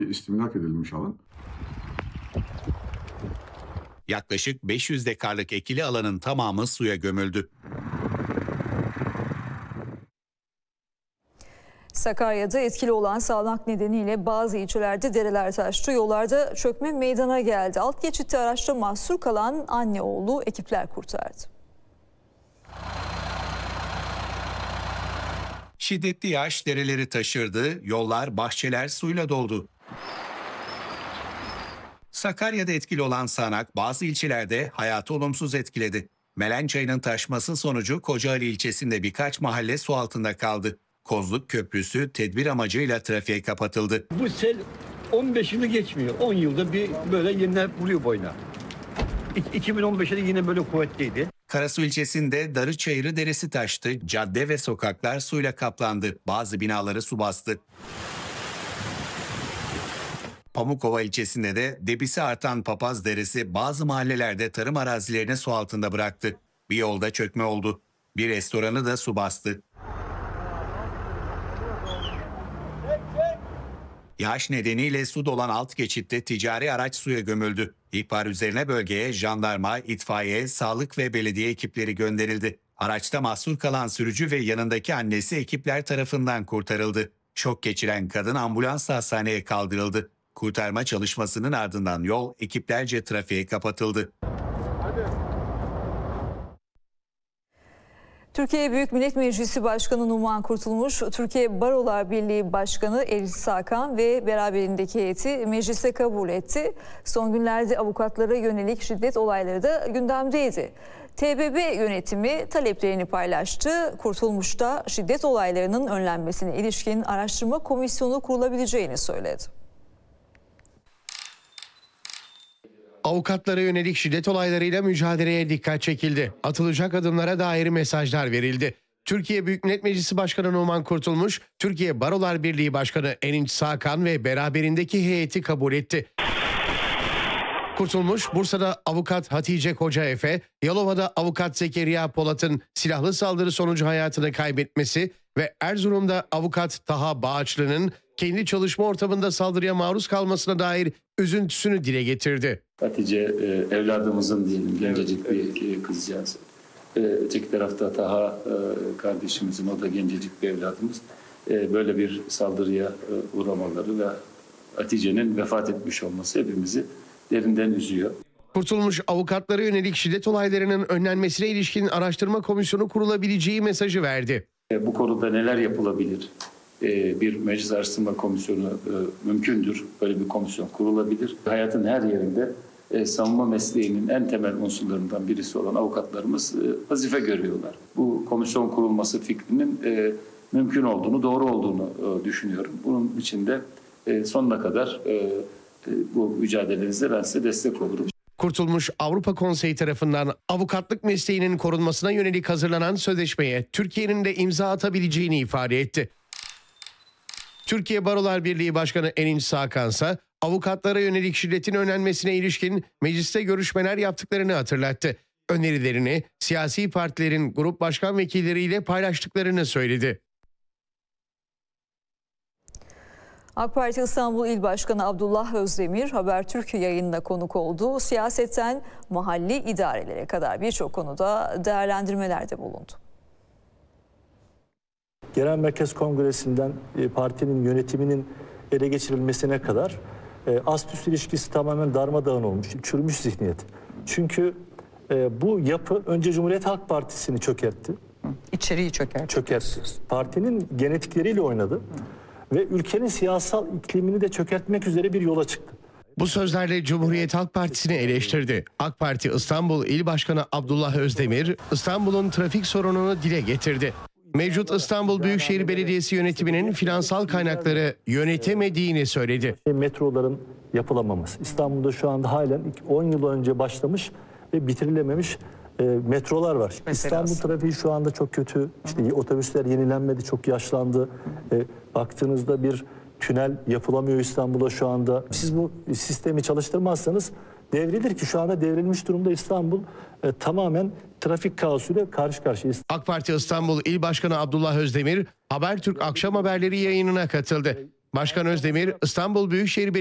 istimlak edilmiş alan. Yaklaşık 500 dekarlık ekili alanın tamamı suya gömüldü. Sakarya'da etkili olan sağanak nedeniyle bazı ilçelerde dereler taştı. Yollarda çökme meydana geldi. Alt geçitte araçta mahsur kalan anne oğlu ekipler kurtardı. Şiddetli yağış dereleri taşırdı, yollar, bahçeler suyla doldu. Sakarya'da etkili olan sağanak bazı ilçelerde hayatı olumsuz etkiledi. Melen çayının taşması sonucu Kocaeli ilçesinde birkaç mahalle su altında kaldı. Kozluk Köprüsü tedbir amacıyla trafiğe kapatıldı. Bu sel 15 yılı geçmiyor. 10 yılda bir böyle yeniden vuruyor boyuna. 2015'te yine böyle kuvvetliydi. Karasu ilçesinde Darıçayırı Deresi taştı, cadde ve sokaklar suyla kaplandı. Bazı binaları su bastı. Pamukova ilçesinde de debisi artan Papaz Deresi bazı mahallelerde tarım arazilerini su altında bıraktı. Bir yolda çökme oldu. Bir restoranı da su bastı. Yağış nedeniyle su dolan alt geçitte ticari araç suya gömüldü. İhbar üzerine bölgeye jandarma, itfaiye, sağlık ve belediye ekipleri gönderildi. Araçta mahsur kalan sürücü ve yanındaki annesi ekipler tarafından kurtarıldı. Şok geçiren kadın ambulansla hastaneye kaldırıldı. Kurtarma çalışmasının ardından yol ekiplerce trafiğe kapatıldı. Türkiye Büyük Millet Meclisi Başkanı Numan Kurtulmuş, Türkiye Barolar Birliği Başkanı Elif Sakan ve beraberindeki heyeti meclise kabul etti. Son günlerde avukatlara yönelik şiddet olayları da gündemdeydi. TBB yönetimi taleplerini paylaştı. Kurtulmuş da şiddet olaylarının önlenmesine ilişkin araştırma komisyonu kurulabileceğini söyledi. Avukatlara yönelik şiddet olaylarıyla mücadeleye dikkat çekildi. Atılacak adımlara dair mesajlar verildi. Türkiye Büyük Millet Meclisi Başkanı Numan Kurtulmuş, Türkiye Barolar Birliği Başkanı Erinç Sakan ve beraberindeki heyeti kabul etti. Kurtulmuş, Bursa'da avukat Hatice Kocaefe, Yalova'da avukat Zekeriya Polat'ın silahlı saldırı sonucu hayatını kaybetmesi ve Erzurum'da avukat Taha Bağaçlı'nın kendi çalışma ortamında saldırıya maruz kalmasına dair üzüntüsünü dile getirdi. Hatice evladımızın diyelim gencecik bir kızcağız. Öteki tarafta Taha kardeşimizin, o da gencecik bir evladımız. Böyle bir saldırıya uğramaları ve Hatice'nin vefat etmiş olması hepimizi derinden üzüyor. Kurtulmuş, avukatlara yönelik şiddet olaylarının önlenmesine ilişkin araştırma komisyonu kurulabileceği mesajı verdi. Bu konuda neler yapılabilir? Bir meclis araştırma komisyonu mümkündür. Böyle bir komisyon kurulabilir. Hayatın her yerinde savunma mesleğinin en temel unsurlarından birisi olan avukatlarımız vazife görüyorlar. Bu komisyon kurulması fikrinin mümkün olduğunu, doğru olduğunu düşünüyorum. Bunun için de sonuna kadar bu mücadelenizde ben size destek olurum. Kurtulmuş, Avrupa Konseyi tarafından avukatlık mesleğinin korunmasına yönelik hazırlanan sözleşmeye Türkiye'nin de imza atabileceğini ifade etti. Türkiye Barolar Birliği Başkanı Erinç Sakan ise avukatlara yönelik şiddetin önlenmesine ilişkin mecliste görüşmeler yaptıklarını hatırlattı. Önerilerini siyasi partilerin grup başkan vekilleriyle paylaştıklarını söyledi. AK Parti İstanbul İl Başkanı Abdullah Özdemir Habertürk yayınına konuk oldu. Siyasetten mahalli idarelere kadar birçok konuda değerlendirmelerde bulundu. Genel Merkez Kongresi'nden partinin yönetiminin ele geçirilmesine kadar ast-üst ilişkisi tamamen darmadağın olmuş, çürümüş zihniyet. Çünkü bu yapı önce Cumhuriyet Halk Partisi'ni çökertti. İçeriği çökertti. Partinin genetikleriyle oynadı ve ülkenin siyasal iklimini de çökertmek üzere bir yola çıktı. Bu sözlerle Cumhuriyet Halk Partisi'ni eleştirdi. AK Parti İstanbul İl Başkanı Abdullah Özdemir, İstanbul'un trafik sorununu dile getirdi. Mevcut İstanbul Büyükşehir Belediyesi yönetiminin finansal kaynakları yönetemediğini söyledi. Metroların yapılamaması. İstanbul'da şu anda halen 10 yıl önce başlamış ve bitirilememiş metrolar var. İstanbul trafiği şu anda çok kötü. İşte otobüsler yenilenmedi, çok yaşlandı. Baktığınızda bir tünel yapılamıyor İstanbul'a şu anda. Siz bu sistemi çalıştırmazsanız devrilir ki şu anda devrilmiş durumda İstanbul tamamen trafik kaosuyla karşı karşıyayız. AK Parti İstanbul İl Başkanı Abdullah Özdemir, Habertürk akşam haberleri yayınına katıldı. Başkan Özdemir, İstanbul Büyükşehir